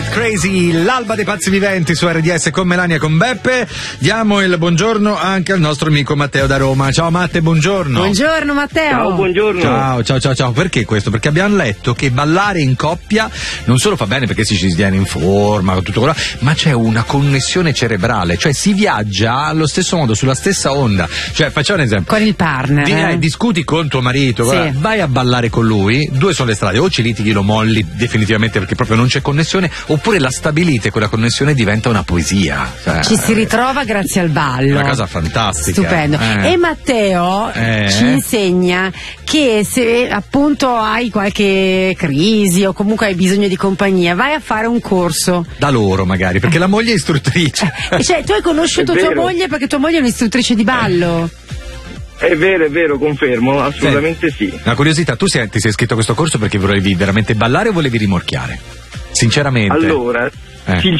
Crazy, l'alba dei pazzi viventi su RDS con Melania e con Beppe. Diamo il buongiorno anche al nostro amico Matteo da Roma. Ciao Matte, buongiorno. Buongiorno Matteo. Ciao, buongiorno. Ciao. Perché questo? Perché abbiamo letto che ballare in coppia non solo fa bene perché si tiene in forma, tutto quello, ma c'è una connessione cerebrale, cioè si viaggia allo stesso modo, sulla stessa onda. Cioè, facciamo un esempio. Con il partner. Discuti con tuo marito, sì. Guarda, vai a ballare con lui, due sono le strade, o ci litighi, lo molli definitivamente perché proprio non c'è connessione, oppure la stabilite, quella connessione diventa una poesia. Cioè, ci si ritrova grazie al ballo. Una cosa fantastica. Stupendo. E Matteo ci insegna che se appunto hai qualche crisi o comunque hai bisogno di compagnia, vai a fare un corso. Da loro magari, perché la moglie è istruttrice. Cioè, tu hai conosciuto tua moglie perché tua moglie è un'istruttrice di ballo. È vero, confermo, assolutamente sì. Una curiosità, tu ti sei iscritto a questo corso perché volevi veramente ballare o volevi rimorchiare? Sinceramente. Allora,